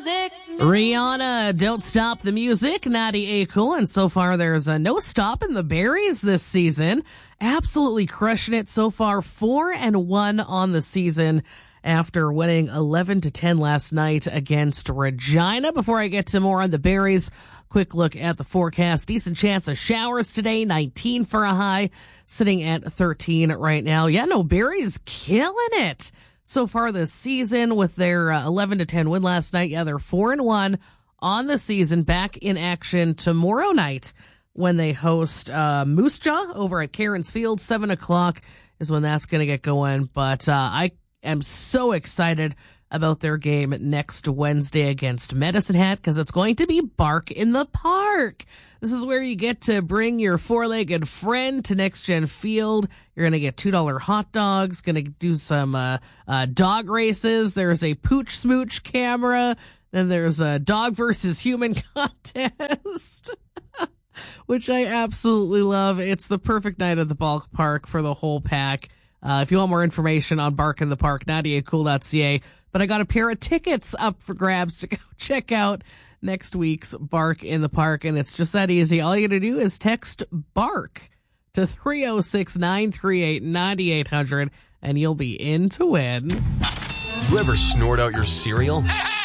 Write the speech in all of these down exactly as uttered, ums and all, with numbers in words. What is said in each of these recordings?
music. Rihanna, Don't Stop the Music, ninety-eight Cool, and so far there's uh, no stopping the Berries this season. Absolutely crushing it so far, four and one on the season after winning eleven to ten last night against Regina. Before I get to more on the Berries, quick look at the forecast. Decent chance of showers today, nineteen for a high, sitting at thirteen right now. Yeah, no, Berries killing it so far this season with their uh, eleven to ten win last night. Yeah, they're four and one on the season, back in action tomorrow night when they host uh, Moose Jaw over at Cairns Field. seven o'clock is when that's going to get going. But uh, I am so excited about their game next Wednesday against Medicine Hat because it's going to be Bark in the Park. This is where you get to bring your four-legged friend to Next Gen Field. You're going to get two dollar hot dogs, going to do some uh, uh, dog races. There's a pooch smooch camera. Then there's a dog versus human contest, which I absolutely love. It's the perfect night at the ballpark for the whole pack. Uh, if you want more information on Bark in the Park, ninety-eight cool dot c a. But I got a pair of tickets up for grabs to go check out next week's Bark in the Park, and it's just that easy. All you got to do is text BARK to three oh six, nine three eight, nine eight hundred, and you'll be in to win. You ever snort out your cereal?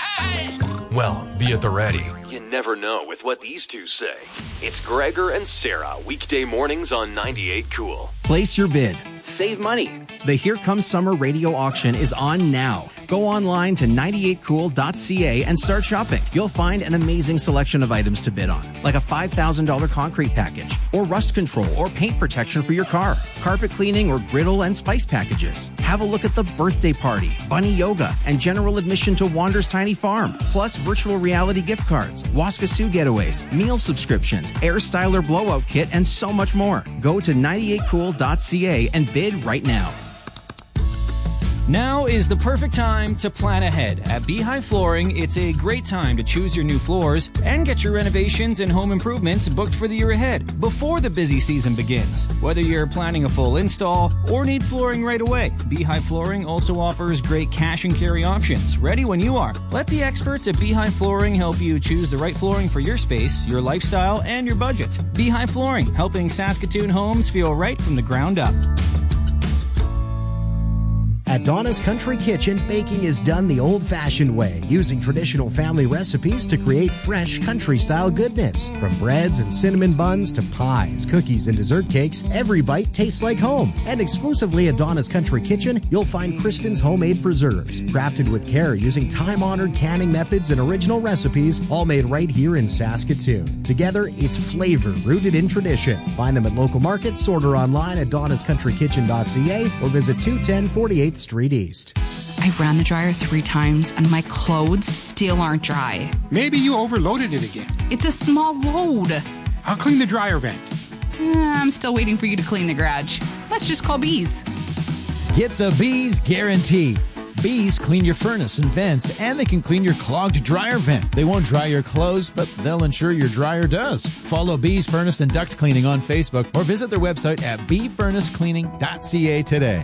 Well, be at the ready. You never know with what these two say. It's Gregor and Sarah, weekday mornings on ninety-eight cool. Place your bid. Save money. The Here Comes Summer radio auction is on now. Go online to ninety-eight cool dot c a and start shopping. You'll find an amazing selection of items to bid on, like a five thousand dollars concrete package, or rust control or paint protection for your car, carpet cleaning or griddle and spice packages. Have a look at the birthday party, bunny yoga, and general admission to Wander's Tiny Farm, plus virtual reality gift cards, Waskasoo getaways, meal subscriptions, Air Styler blowout kit, and so much more. Go to ninety-eight cool dot c a and bid right now. Now is the perfect time to plan ahead. At Beehive Flooring, it's a great time to choose your new floors and get your renovations and home improvements booked for the year ahead before the busy season begins. Whether you're planning a full install or need flooring right away, Beehive Flooring also offers great cash and carry options. Ready when you are. Let the experts at Beehive Flooring help you choose the right flooring for your space, your lifestyle, and your budget. Beehive Flooring, helping Saskatoon homes feel right from the ground up. At Donna's Country Kitchen, baking is done the old-fashioned way, using traditional family recipes to create fresh country-style goodness. From breads and cinnamon buns to pies, cookies, and dessert cakes, every bite tastes like home. And exclusively at Donna's Country Kitchen, you'll find Kristen's homemade preserves, crafted with care using time-honored canning methods and original recipes, all made right here in Saskatoon. Together, it's flavor rooted in tradition. Find them at local markets, order online at donnas country kitchen dot c a, or visit two ten forty-eighth Street East. I've ran the dryer three times and my clothes still aren't dry. Maybe you overloaded it again. It's a small load. I'll clean the dryer vent. I'm still waiting for you to clean the garage. Let's just call Bees. Get the Bees guarantee. Bees clean your furnace and vents, and they can clean your clogged dryer vent. They won't dry your clothes, but they'll ensure your dryer does. Follow Bees Furnace and Duct Cleaning on Facebook or visit their website at bee furnace cleaning dot c a today.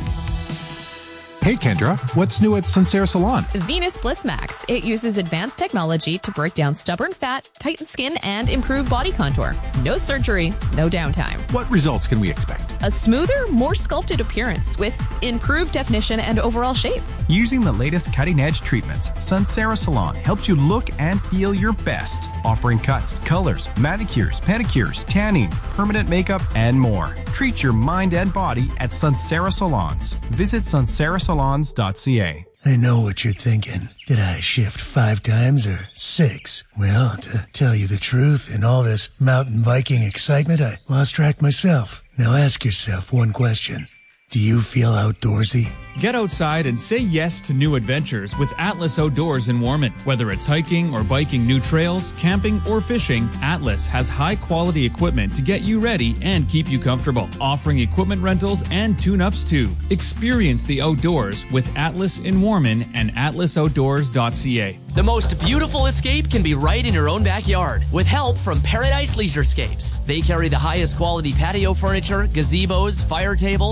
Hey Kendra, what's new at Sunsera Salon? Venus Bliss Max. It uses advanced technology to break down stubborn fat, tighten skin, and improve body contour. No surgery, no downtime. What results can we expect? A smoother, more sculpted appearance with improved definition and overall shape. Using the latest cutting-edge treatments, Sunsera Salon helps you look and feel your best, offering cuts, colors, manicures, pedicures, tanning, permanent makeup, and more. Treat your mind and body at Sunsera Salons. Visit sunsera salons dot c a. I know what you're thinking. Did I shift five times or six? Well, to tell you the truth, in all this mountain biking excitement, I lost track myself. Now ask yourself one question. Do you feel outdoorsy? Get outside and say yes to new adventures with Atlas Outdoors in Warman. Whether it's hiking or biking new trails, camping, or fishing, Atlas has high-quality equipment to get you ready and keep you comfortable, offering equipment rentals and tune-ups too. Experience the outdoors with Atlas in Warman and atlas outdoors dot c a. The most beautiful escape can be right in your own backyard with help from Paradise Leisurescapes. They carry the highest quality patio furniture, gazebos, fire tables, no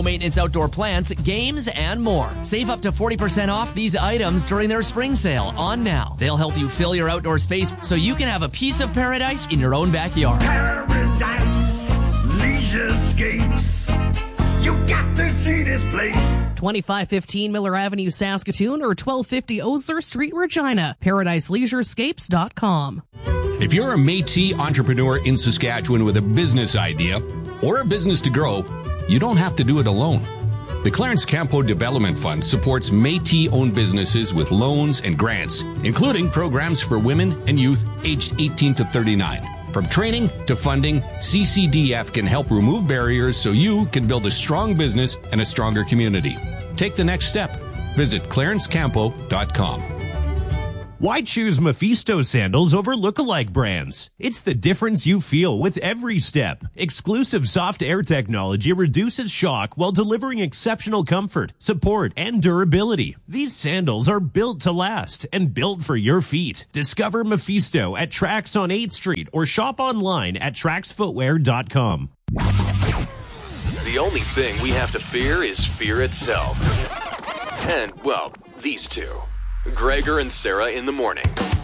maintenance outdoor plants, games, and more. Save up to forty percent off these items during their spring sale on now. They'll help you fill your outdoor space so you can have a piece of paradise in your own backyard. Paradise, Leisurescapes. You got to see this place. twenty-five fifteen Miller Avenue, Saskatoon, or twelve fifty Osier Street, Regina. paradise leisurescapes dot com. If you're a Métis entrepreneur in Saskatchewan with a business idea or a business to grow, you don't have to do it alone. The Clarence Campo Development Fund supports Métis-owned businesses with loans and grants, including programs for women and youth aged eighteen to thirty-nine. From training to funding, C C D F can help remove barriers so you can build a strong business and a stronger community. Take the next step. Visit clarence campo dot com. Why choose Mephisto sandals over lookalike brands? It's the difference you feel with every step. Exclusive soft air technology reduces shock while delivering exceptional comfort, support, and durability. These sandals are built to last and built for your feet. Discover Mephisto at Trax on eighth Street or shop online at trax footwear dot com. The only thing we have to fear is fear itself. And, well, these two. Gregor and Sarah in the morning.